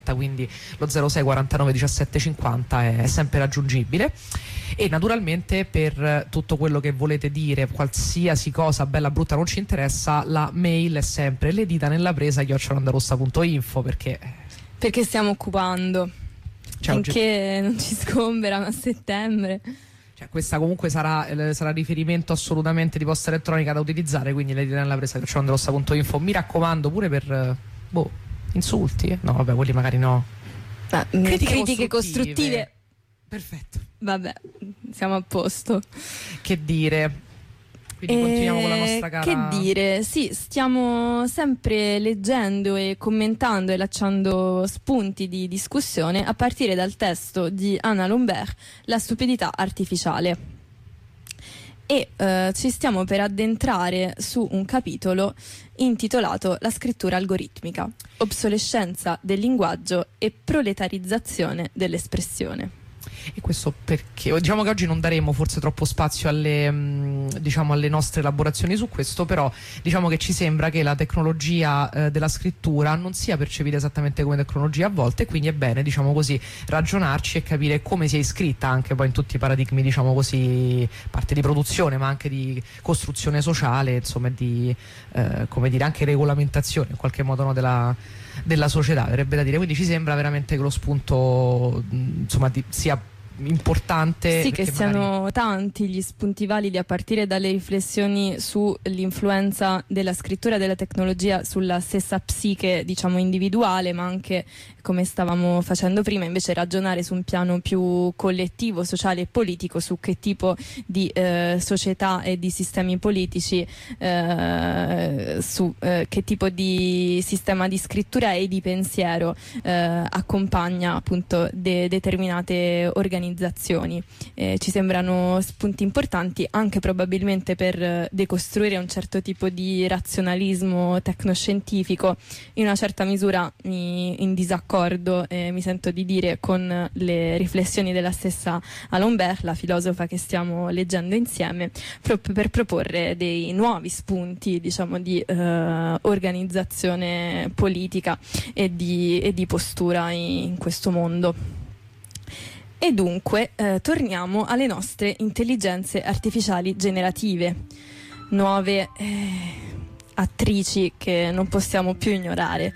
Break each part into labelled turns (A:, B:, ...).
A: diretta, quindi lo 06 49 17 50 è sempre raggiungibile. E naturalmente per tutto quello che volete dire, qualsiasi cosa bella brutta non ci interessa, la mail è sempre leditanellapresa@ondarossa.info, perché
B: stiamo occupando, finché non ci sgomberano a settembre.
A: Cioè, questa comunque sarà riferimento assolutamente di posta elettronica da utilizzare, quindi leditanellapresa@ondarossa.info. Mi raccomando, pure per insulti, no vabbè, quelli magari no,
B: critiche costruttive.
A: Perfetto,
B: vabbè, siamo a posto.
A: Che dire, quindi continuiamo con la nostra cara.
B: Che dire, sì, stiamo sempre leggendo e commentando e lasciando spunti di discussione a partire dal testo di Anna Lombert, La stupidità artificiale. E ci stiamo per addentrare su un capitolo intitolato La scrittura algoritmica, obsolescenza del linguaggio e proletarizzazione dell'espressione.
A: E questo perché diciamo che oggi non daremo forse troppo spazio alle nostre elaborazioni su questo, però diciamo che ci sembra che la tecnologia della scrittura non sia percepita esattamente come tecnologia a volte, e quindi è bene, diciamo così, ragionarci e capire come sia iscritta anche poi in tutti i paradigmi, diciamo così, parte di produzione ma anche di costruzione sociale, insomma, di come dire, anche regolamentazione in qualche modo, no, della società, verrebbe da dire. Quindi ci sembra veramente che lo spunto insomma sia importante.
B: Sì, che siano tanti gli spunti validi, a partire dalle riflessioni sull'influenza della scrittura e della tecnologia sulla stessa psiche, diciamo, individuale, ma anche, come stavamo facendo prima, invece ragionare su un piano più collettivo, sociale e politico, su che tipo di società e di sistemi politici, su che tipo di sistema di scrittura e di pensiero accompagna appunto determinate organizzazioni. Ci sembrano spunti importanti anche probabilmente per decostruire un certo tipo di razionalismo tecnoscientifico, in una certa misura in disaccordo, mi sento di dire, con le riflessioni della stessa Lombert, la filosofa che stiamo leggendo insieme, proprio per proporre dei nuovi spunti, diciamo, di organizzazione politica e di postura in questo mondo. E dunque torniamo alle nostre intelligenze artificiali generative, nuove attrici che non possiamo più ignorare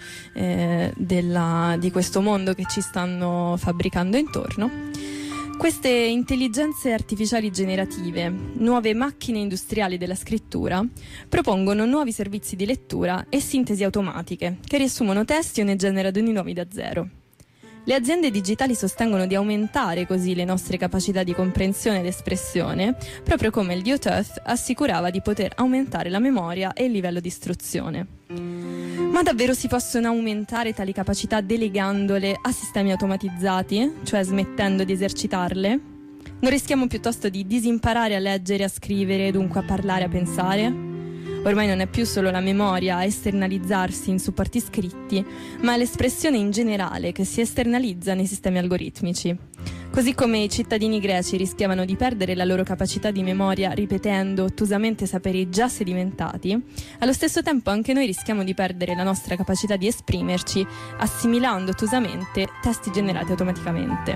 B: di questo mondo che ci stanno fabbricando intorno. Queste intelligenze artificiali generative, nuove macchine industriali della scrittura, propongono nuovi servizi di lettura e sintesi automatiche che riassumono testi o ne generano di nuovi da zero. Le aziende digitali sostengono di aumentare così le nostre capacità di comprensione ed espressione, proprio come il dio Thoth assicurava di poter aumentare la memoria e il livello di istruzione. Ma davvero si possono aumentare tali capacità delegandole a sistemi automatizzati, cioè smettendo di esercitarle? Non rischiamo piuttosto di disimparare a leggere, a scrivere e dunque a parlare, a pensare? Ormai non è più solo la memoria a esternalizzarsi in supporti scritti, ma è l'espressione in generale che si esternalizza nei sistemi algoritmici. Così come i cittadini greci rischiavano di perdere la loro capacità di memoria ripetendo ottusamente saperi già sedimentati, allo stesso tempo anche noi rischiamo di perdere la nostra capacità di esprimerci assimilando ottusamente testi generati automaticamente.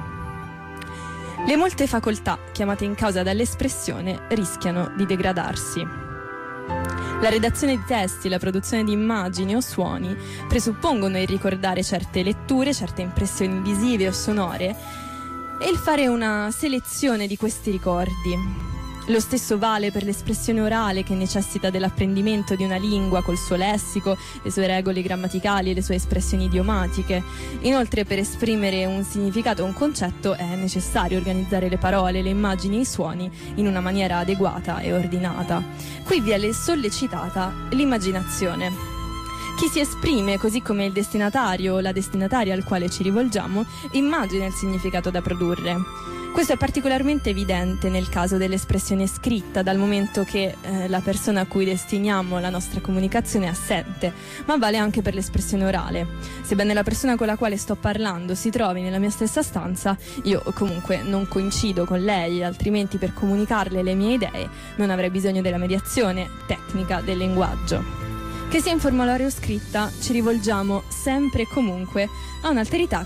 B: Le molte facoltà chiamate in causa dall'espressione rischiano di degradarsi. La redazione di testi, la produzione di immagini o suoni presuppongono il ricordare certe letture, certe impressioni visive o sonore e il fare una selezione di questi ricordi. Lo stesso vale per l'espressione orale, che necessita dell'apprendimento di una lingua col suo lessico, le sue regole grammaticali e le sue espressioni idiomatiche. Inoltre, per esprimere un significato o un concetto è necessario organizzare le parole, le immagini e i suoni in una maniera adeguata e ordinata. Qui viene sollecitata l'immaginazione. Chi si esprime, così come il destinatario o la destinataria al quale ci rivolgiamo, immagina il significato da produrre. Questo è particolarmente evidente nel caso dell'espressione scritta, dal momento che la persona a cui destiniamo la nostra comunicazione è assente, ma vale anche per l'espressione orale. Sebbene la persona con la quale sto parlando si trovi nella mia stessa stanza, io comunque non coincido con lei, altrimenti per comunicarle le mie idee non avrei bisogno della mediazione tecnica del linguaggio. Che sia in forma orale o scritta, ci rivolgiamo sempre e comunque a un'alterità